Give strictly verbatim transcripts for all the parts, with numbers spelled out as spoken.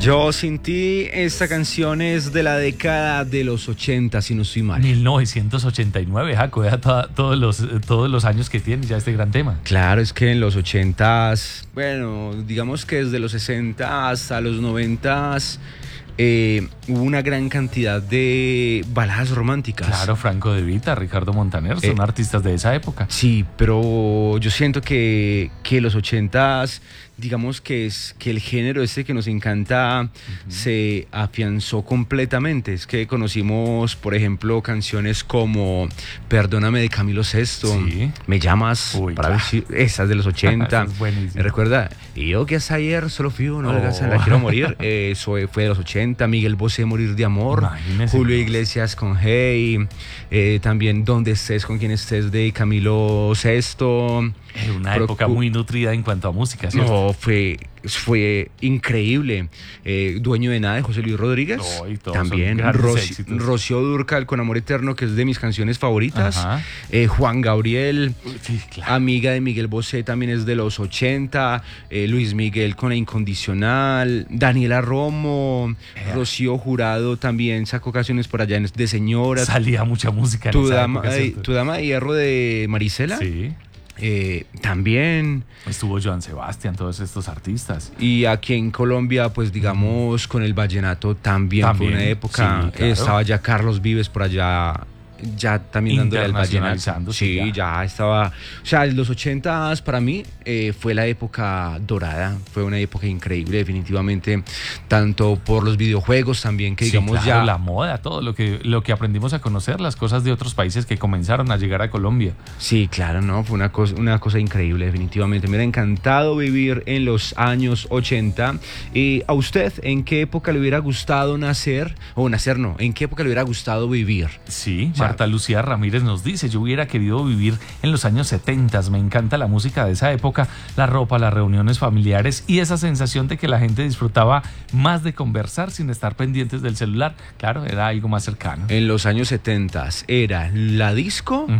Yo sin ti, esta canción es de la década de los ochenta, si no estoy mal. mil novecientos ochenta y nueve, Jaco, ya to- todos, los, todos los años que tiene ya este gran tema. Claro, es que en los ochentas, bueno, digamos que desde los sesenta hasta los noventas eh, hubo una gran cantidad de baladas románticas. Claro, Franco De Vita, Ricardo Montaner, son Eh, artistas de esa época. Sí, pero yo siento que, que los ochentas, digamos que es que el género este que nos encanta uh-huh. se afianzó completamente. Es que conocimos, por ejemplo, canciones como Perdóname de Camilo Sesto, Sí. Me llamas, Uy, para claro. decir, esas de los ochenta. Eso es buenísimo. Me recuerda, y yo que hasta ayer solo fui uno, Oh. la quiero morir. Eh, Eso fue de los ochenta. Miguel Bosé, Morir de amor. Imagínese. Julio Iglesias con Hey. Eh, también Donde estés, con quien estés de Camilo Sesto. Era una Procu- época muy nutrida en cuanto a música, ¿cierto? No, fue, fue increíble. Eh, Dueño de nada de José Luis Rodríguez. No, y todos son También grandes Rocío, éxitos. Rocío Dúrcal con Amor Eterno, que es de mis canciones favoritas. Ajá. Eh, Juan Gabriel, Sí, claro. amiga de Miguel Bosé, también es de los ochenta. Eh, Luis Miguel con La Incondicional. Daniela Romo. Eh. Rocío Jurado también sacó canciones por allá en- de señoras. Salía mucha música en Tu esa dama, época, eh, ¿cierto? tu dama de hierro de Marisela. Sí. Eh, también. Estuvo Joan Sebastián, todos estos artistas. Y aquí en Colombia, pues digamos, con el vallenato también, También, fue una época. sí, claro. Estaba ya Carlos Vives por allá, ya también dándole al vallenato. Internacionalizándose Sí, ya. ya estaba. O sea, los ochentas para mí eh, fue la época dorada, fue una época increíble, definitivamente, tanto por los videojuegos también, que Sí, digamos claro, ya. la moda, todo lo que, lo que aprendimos a conocer, las cosas de otros países que comenzaron a llegar a Colombia. Sí, claro, no, fue una cosa, una cosa increíble, definitivamente. Me hubiera encantado vivir en los años ochenta. Y a usted, ¿en qué época le hubiera gustado nacer? O nacer no, ¿en qué época le hubiera gustado vivir? Sí, O sea, Marta Lucía Ramírez nos dice, yo hubiera querido vivir en los años setenta, me encanta la música de esa época, la ropa, las reuniones familiares y esa sensación de que la gente disfrutaba más de conversar sin estar pendientes del celular. Claro, era algo más cercano. En los años setenta era la disco Ujú.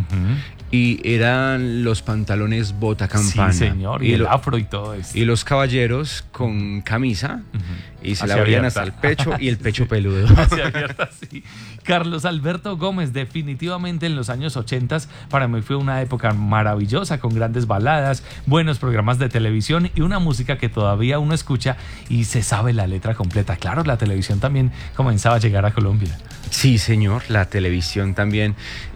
y eran los pantalones bota campana. Sí, señor, y, el lo- afro y todo esto. y los caballeros con camisa Ujú. y se Hacia la abrían abierta. hasta el pecho y el pecho Sí. peludo. Hacia abierta, sí. Carlos Alberto Gómez, definitivamente en los años ochenta para mí fue una época maravillosa con grandes baladas, buenos programas de televisión y una música que todavía uno escucha y se sabe la letra completa. Claro, la televisión también comenzaba a llegar a Colombia. Sí, señor, la televisión también.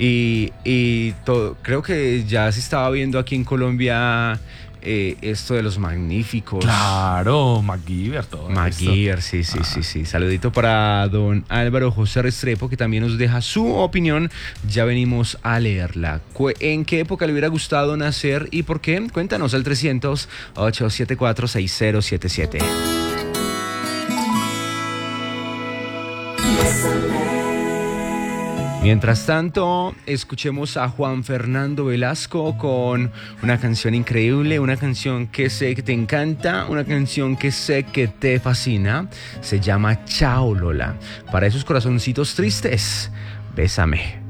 Y, y todo, creo que ya se estaba viendo aquí en Colombia eh, esto de los magníficos. Claro, MacGyver, todo esto. MacGyver, sí, sí, Ah. sí, sí. Saludito para don Álvaro José Restrepo, que también nos deja su opinión. Ya venimos a leerla. Cu- ¿En qué época le hubiera gustado nacer y por qué? Cuéntanos al trescientos, ochocientos setenta y cuatro, sesenta setenta y siete. Mientras tanto, escuchemos a Juan Fernando Velasco con una canción increíble, una canción que sé que te encanta, una canción que sé que te fascina. Se llama Chao Lola. Para esos corazoncitos tristes, bésame.